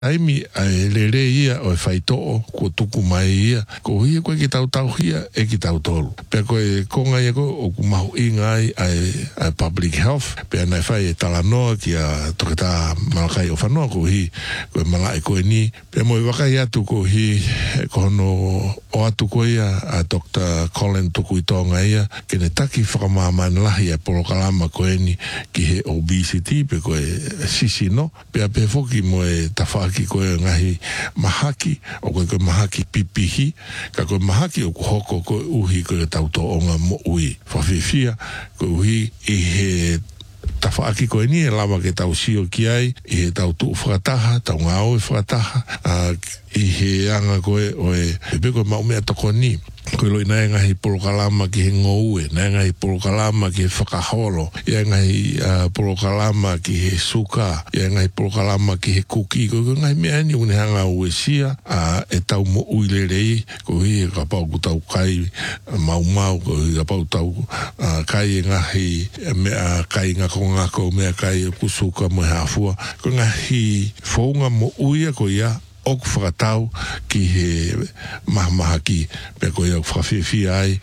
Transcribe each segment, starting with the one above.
Taimi ai lere ia o whaito'o ko tuku mai ia ko hia koe ki tau hia e ki tau tolu. Pea koe konga ia koe o ku mahu inga ai public health. Pea nai whai e talanoa ki a toketa malakai o whanoa ko hi koe malai koe ni. Pea moi wakai atu ko hi ko hono o atu koe ia a Dr. Colin tuku i tonga ia kene taki whakamāmana lahi a polokalama koe ni ki he obesity pe koe sisi no. Pea pe foki moe tawha ki koe ngahi mahaki o koe mahaki pipihi ka koe mahaki o hoko koe uhi koe tauto onga mo ui whawhiwhia koe uhi i he tawhaaki koe ni e lawa ke tau sio ki ai i he tau tuu whakataha tau ngā oe whakataha i he anga koe o e koe maumea toko ni koe loi nai ngahi polokalama ki he ngoue, nai ngahi polokalama ki he whakaholo, ia ngahi polokalama ki he suka, ia ngahi polokalama ki he kuki, koe ngahi mea ni une hanga ue sia, e tau mo uilerei, koe hi e kapau ku tau kai mau, koe hi kapau tau kai e ngahi, mea kai ngako mea kai ku suka mo hafua, koe ngahi whaunga mo uia koe ia, o ku whakatau ki he maha ki pe koe au whawhiwhi ai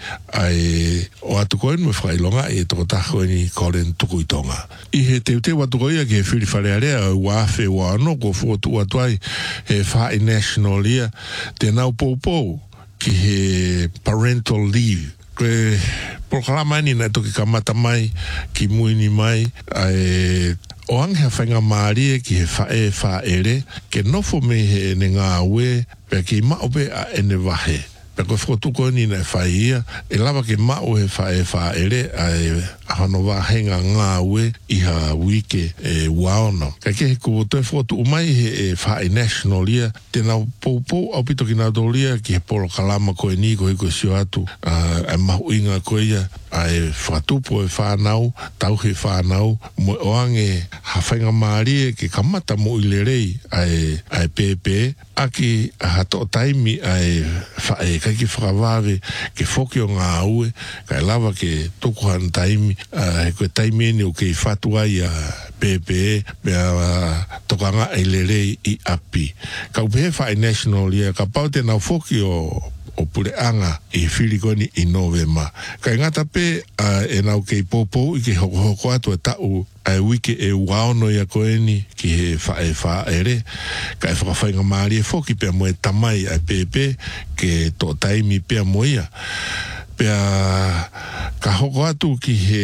o atu koe mo whakailonga e toko tako ni Colin tuku i tonga. I he te watu koe ki he whiri wharearea o wawhe wa ano ko whotu watu ai he whae national ia te nau pou ki he parental leave. Koe proklama ni na toki kamata mai ki muini mai o ange ha whainga maari ki he whaere ke nofo me he ne ngā ue pe ki maope a ene wahe. Pe koe whotuko ni na whaia e lawa ke mao he whaere a hano wahenga ngā ue i ha wike e waono. Ka ke he kubotoe whotu umai he whae national ia tēnā pou au pito ki nā dolia ki he polo kalama koe ni koe koe sio atu e mahu inga koe ia ai whatupo e whanau, tau he whanau, mo oange ha whainga maari ke kamata mo ilerei ai pepe, aki ha to taimi ai whae kai ki whakawawe ke whoki o ngā ue, kai lava ke tukuhan taimi, koe taimi ene o kei whatu ai a pepe, mea tokanga ai lerei i api. Ka upehe whae national ia, ka pau te nau whoki o pureanga i whirikoni i novema. Kai ngata pe e nau kei popo i ke hoko atu e tau ai wike e waono ia koeni ki he whaere. Kai whakawhainga maari e whoki pia moe tamai ai pepe ke tō taimi pia moia. Pia ka hoko atu ki he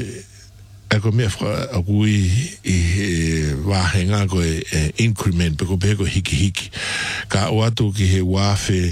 ko mea whakakui i he wāhenga koe increment, peko peko hiki. Ka o atu ki he wāwhe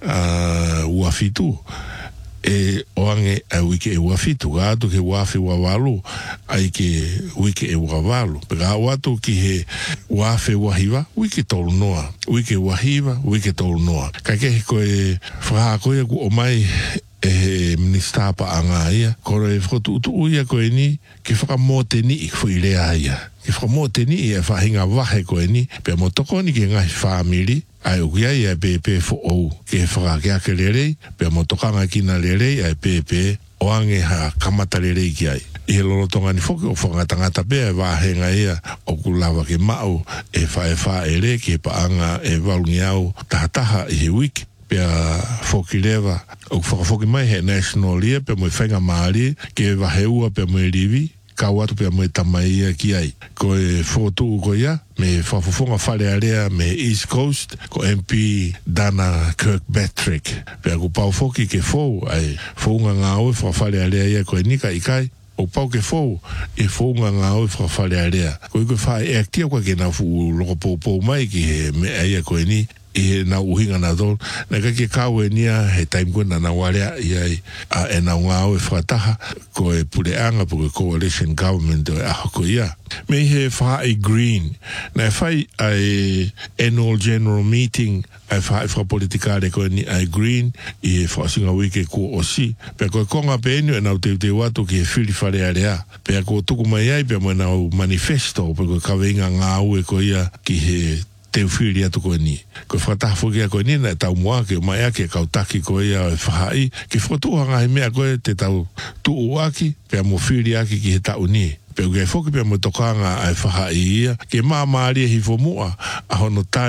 uawhitu, e oange a wike e uawhitu, ka atu ki wāwhe wawalu, ai ke wike e wawalu. Peka o atu ki he wāwhe wahiwa, wike tolu noa. Wike wahiwa, wike tolu noa. Ka kehi koe whakakoia ku o mai e minister pa anga ia kore whotu utu uia koe ni ke whakamote ni i whuirea ia ke whakamote ni i e whahinga wahe koe ni pe mo toko ni ke ngahi whamiri ai ukia i a pepe fo ou ke whakakea ke lerei pe mo tokanga kina lerei ai pepe oange ha kamata lerei ki ai i he lolotonga ni whoki o whangatangata pe e wahenga ia o kulawa ke mau e whae ke pa anga e walungi au tahataha i he wiki pia whoki lewa o whakafoki mai he national ia pia moe whainga maari ke waheua pia moe rivi ka watu pia moe tamai ia ki ai ko e whotu uko ia me whafufonga whare area me East Coast ko MP Dana Kirkpatrick pia ko pau whoki ke whou ai whounga ngā oe whawhare area ia ko e nika ikai o pau ke whou e whounga ngā oe whawhare area ko i koe whae e aktia koe ke na whu loko pou mai ki he mea ia ko e ni e na uhinga na don na ke kau e nia he time ko na warea ia e na ngao e whataha ko e pureanga po coalition government e ahoko ia me he whae green na whai ai annual general meeting ai whae whapolitikare ko ni ai green i whaasinga wike ko osi pe ko konga pe enu e nau te watu ki he whiri whare area pe ko tuku mai ai pe mo nau manifesto pe ko kawenga ngao e ko ia ki he te whiri atu koe ni. Koe whakatahafuki a koe ni na tau moa ke mai ake kau taki koe ia e whahai. Ke whatuhanga he mea koe te tau tuu aki, pia mo whiri aki ki he tau ni. pe ke foki pe mo tokanga ai whaha ia ke mamari hi fomua a hono